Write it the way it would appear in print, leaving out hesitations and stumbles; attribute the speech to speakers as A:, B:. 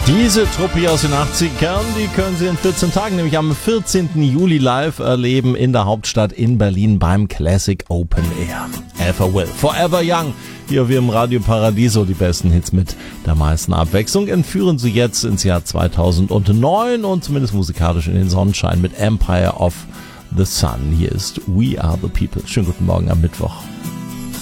A: Diese Truppe aus den 80ern, die können Sie in 14 Tagen, nämlich am 14. Juli live erleben in der Hauptstadt in Berlin beim Classic Open Air. Alpha Will, Forever Young. Hier wir im Radio Paradiso die besten Hits mit der meisten Abwechslung entführen Sie jetzt ins Jahr 2009 und zumindest musikalisch in den Sonnenschein mit Empire of the Sun. Hier ist We Are the People. Schönen guten Morgen am Mittwoch.